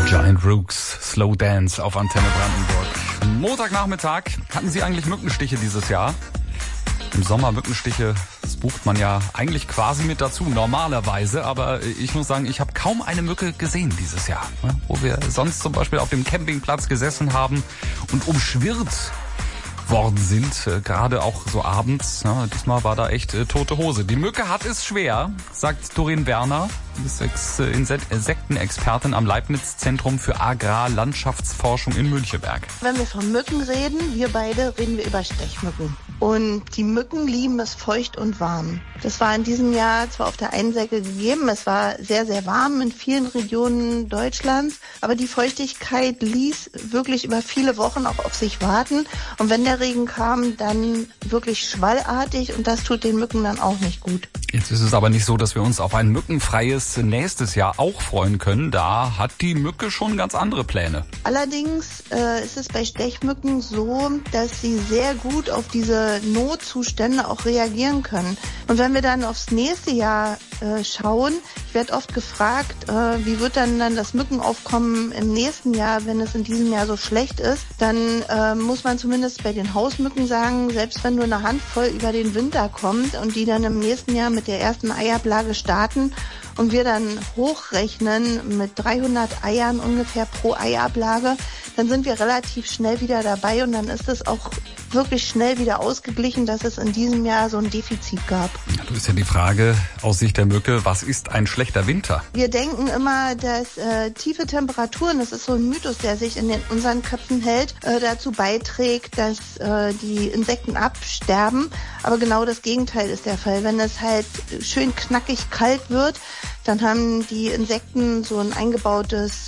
Giant Rooks, Slow Dance auf Antenne Brandenburg. Montagnachmittag. Hatten Sie eigentlich Mückenstiche dieses Jahr? Im Sommer Mückenstiche, das bucht man ja eigentlich quasi mit dazu, normalerweise. Aber ich muss sagen, ich habe kaum eine Mücke gesehen dieses Jahr. Wo wir sonst zum Beispiel auf dem Campingplatz gesessen haben und umschwirrt worden sind, gerade auch so abends. Ja, diesmal war da echt tote Hose. Die Mücke hat es schwer, sagt Doreen Werner, ist Insektenexpertin am Leibniz-Zentrum für Agrarlandschaftsforschung in Müncheberg. Wenn wir von Mücken reden, reden wir über Stechmücken. Und die Mücken lieben es feucht und warm. Das war in diesem Jahr zwar auf der einen Seite gegeben, es war sehr, sehr warm in vielen Regionen Deutschlands, aber die Feuchtigkeit ließ wirklich über viele Wochen auch auf sich warten. Und wenn der Regen kam, dann wirklich schwallartig und das tut den Mücken dann auch nicht gut. Jetzt ist es aber nicht so, dass wir uns auf ein mückenfreies nächstes Jahr auch freuen können. Da hat die Mücke schon ganz andere Pläne. Allerdings ist es bei Stechmücken so, dass sie sehr gut auf diese Notzustände auch reagieren können. Und wenn wir dann aufs nächste Jahr schauen, ich werde oft gefragt, wie wird dann das Mückenaufkommen im nächsten Jahr, wenn es in diesem Jahr so schlecht ist, dann muss man zumindest bei den Hausmücken sagen, selbst wenn nur eine Handvoll über den Winter kommt und die dann im nächsten Jahr mit der ersten Eiablage starten und wir dann hochrechnen mit 300 Eiern ungefähr pro Eiablage, dann sind wir relativ schnell wieder dabei und dann ist es auch wirklich schnell wieder ausgeglichen, dass es in diesem Jahr so ein Defizit gab. Das ist ja die Frage aus Sicht der Mücke, was ist ein schlechter Winter? Wir denken immer, dass tiefe Temperaturen, das ist so ein Mythos, der sich in unseren Köpfen hält, dazu beiträgt, dass die Insekten absterben. Aber genau das Gegenteil ist der Fall. Wenn es halt schön knackig kalt wird, dann haben die Insekten so ein eingebautes